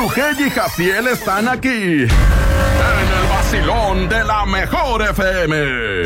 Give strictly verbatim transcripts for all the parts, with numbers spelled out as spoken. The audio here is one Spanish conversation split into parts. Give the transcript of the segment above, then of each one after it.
Sujei y Jaciel están aquí en el vacilón de la mejor F M.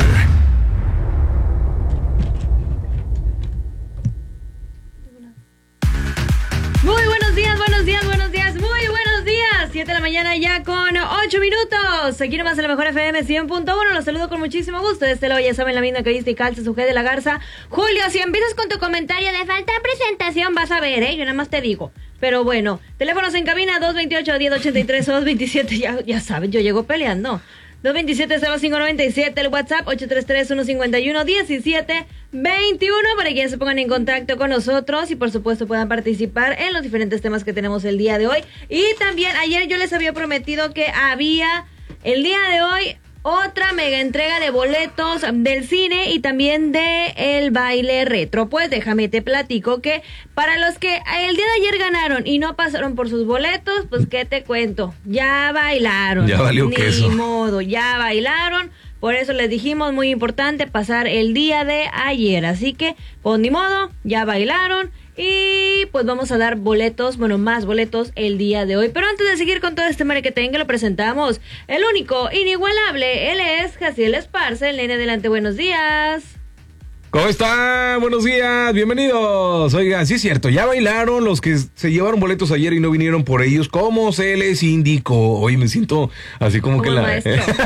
Muy buenos días, buenos días, buenos días, muy buenos días. siete de la mañana ya con ocho minutos. Aquí nomás en la mejor F M cien punto uno. Los saludo con muchísimo gusto. Desde luego ya saben la misma que viste y calza, Sujei de la Garza. Julio, si empiezas con tu comentario de falta de presentación, vas a ver, ¿eh? Yo nada más te digo. Pero bueno, teléfonos en cabina dos veintiocho, diez ochenta y tres, dos veintisiete, ya, ya saben, yo llego peleando. dos veintisiete, cero cinco noventa y siete, el WhatsApp ocho tres tres, uno cinco uno, diecisiete veintiuno para que ya se pongan en contacto con nosotros y por supuesto puedan participar en los diferentes temas que tenemos el día de hoy. Y también ayer yo les había prometido que había el día de hoy otra mega entrega de boletos del cine y también de el baile retro. Pues déjame te platico que para los que el día de ayer ganaron y no pasaron por sus boletos, pues qué te cuento, ya bailaron. Ya valió Ni queso. modo, ya bailaron. Por eso les dijimos, muy importante pasar el día de ayer. Así que, pues ni modo, ya bailaron. Y pues vamos a dar boletos, bueno, más boletos el día de hoy. Pero antes de seguir con todo este merequetengue, lo presentamos. El único, inigualable, él es Jaciel Esparza. El nene adelante, buenos días. ¿Cómo están? Buenos días, bienvenidos. Oigan, sí es cierto, ya bailaron los que se llevaron boletos ayer y no vinieron por ellos, como se les indicó. Hoy me siento así como, como que en la,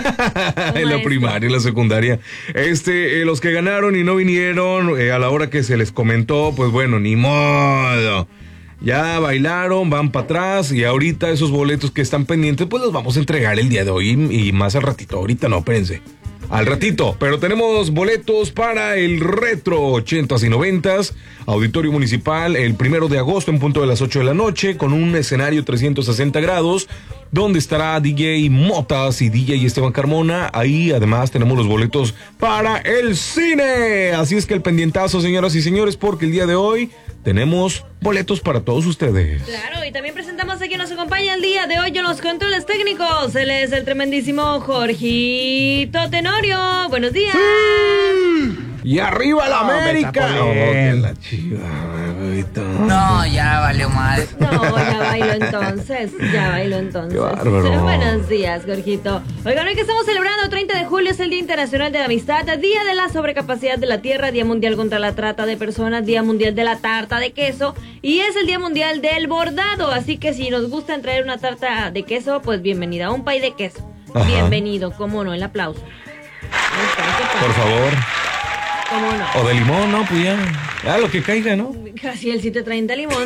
en la primaria, en la secundaria. Este, eh, los que ganaron y no vinieron eh, a la hora que se les comentó, pues bueno, ni modo. Ya bailaron, van para atrás y ahorita esos boletos que están pendientes, pues los vamos a entregar el día de hoy y más al ratito. Ahorita no, espérense. Al ratito, pero tenemos boletos para el Retro ochentas y noventas, Auditorio Municipal, el primero de agosto en punto de las ocho de la noche, con un escenario trescientos sesenta grados, donde estará D J Motas y D J Esteban Carmona. Ahí además tenemos los boletos para el cine. Así es que el pendientazo, señoras y señores, porque el día de hoy tenemos boletos para todos ustedes. Claro, y también presentamos a quien nos acompaña el día de hoy en los controles técnicos. Él es el tremendísimo Jorgito Tenorio. Buenos días. ¡Sí! Y arriba la No, América. no, que la chiva, bebito. No, ya valió mal. No, ya bailo entonces, ya bailo entonces. Qué bárbaro. Buenos días, Jorgito. Oigan, hoy que estamos celebrando treinta de julio es el Día Internacional de la Amistad, Día de la Sobrecapacidad de la Tierra, Día Mundial contra la Trata de Personas, Día Mundial de la Tarta de Queso y es el Día Mundial del Bordado. Así que si nos gusta traer una tarta de queso, pues bienvenida. Un pay de queso. Ajá. Bienvenido, cómo no, el aplauso. Ahí está, ¿qué pasa? Por favor. ¿Cómo no? O de limón, ¿no? Pues ya. Ya lo que caiga, ¿no? Casi el siete treinta limón.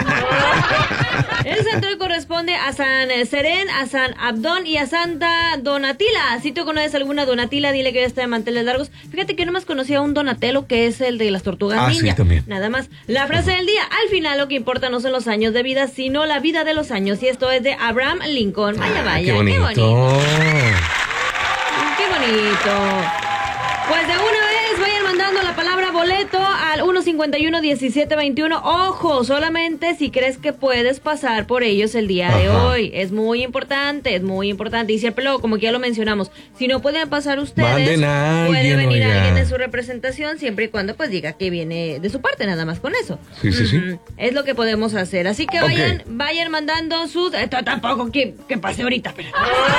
El santo corresponde a San Serén, a San Abdón y a Santa Donatila. Si tú conoces alguna Donatila, dile que ya está de manteles largos. Fíjate que nomás conocía a un Donatello, que es el de las tortugas ah, ninja. Sí, también. Nada más. La frase del día: al final lo que importa no son los años de vida, sino la vida de los años. Y esto es de Abraham Lincoln. Vaya, vaya. Qué bonito. Qué bonito. Qué bonito. Pues de una vez vayan mandando la palabra boleto al uno cincuenta y uno, diecisiete veintiuno. Ojo, solamente si crees que puedes pasar por ellos el día de Ajá. hoy. Es muy importante, es muy importante. Y siempre luego, como que ya lo mencionamos, si no pueden pasar ustedes, Manden a puede alguien, venir oiga. alguien de su representación, siempre y cuando pues diga que viene de su parte, nada más con eso. Sí, sí, sí. Ujú. Es lo que podemos hacer. Así que Ok. vayan, vayan mandando sus... Esto tampoco que, que pase ahorita, pero...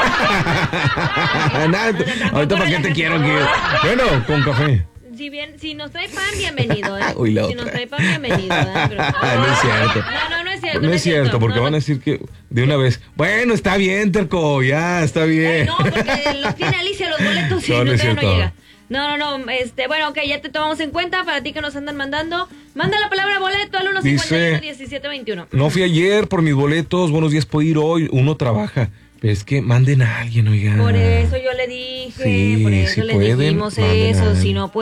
Nada, ahorita para qué te quiero que... Bueno, con café. Si bien, si nos trae pan, bienvenido, ¿eh? Uy, la si otra. nos trae pan, bienvenido, ¿eh? Pero... No es cierto. No, no, no es cierto. No es cierto, porque no, van a no. decir que de una vez, bueno, está bien, Terco, ya, está Eh, bien. no, porque los tiene Alicia los boletos y No, no, no es todavía no cierto. llega. No, no, no, este, bueno, ok, ya te tomamos en cuenta para ti que nos andan mandando. Manda la palabra boleto al uno cincuenta y uno, diecisiete veintiuno. No fui ayer por mis boletos, buenos días, puedo ir hoy, uno trabaja. Pero es que manden a alguien, oigan. Por eso yo le dije, Sí, por eso si le pueden, dijimos manden a eso, alguien. si no